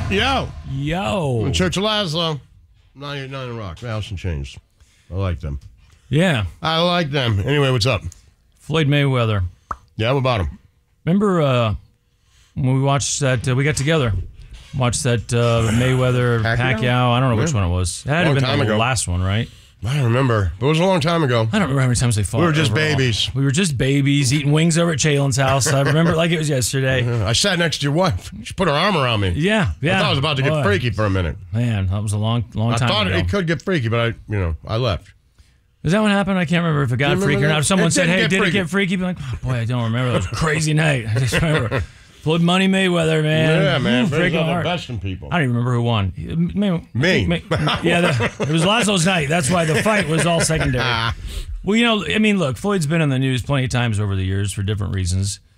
Yo. Yo. Church of Laszlo. 98.9 Rock. House and Chains. I like them. Yeah. I like them. Anyway, what's up? Floyd Mayweather. Yeah, what about him? Remember when we watched that, we got together, watched that Mayweather Pacquiao? I don't know which one it was. It had to have been the last one, right? I don't remember. But it was a long time ago. I don't remember how many times they fought. We were just overall. babies. We were just babies eating wings over at Chalen's house. I remember it like it was yesterday. I sat next to your wife. She put her arm around me. Yeah. I thought I was about to get freaky for a minute. Man, that was a long time ago. I thought it could get freaky, but I left. Is that what happened? I can't remember if it got freaky or not. If someone said, hey, did it get freaky? Be like, oh, boy, I don't remember. That was a crazy night. I just remember Floyd Money Mayweather, man. Yeah, man. Freaking the best in people. I don't even remember who won. Me. Yeah, it was Laszlo's night. That's why the fight was all secondary. Well, look, Floyd's been in the news plenty of times over the years for different reasons.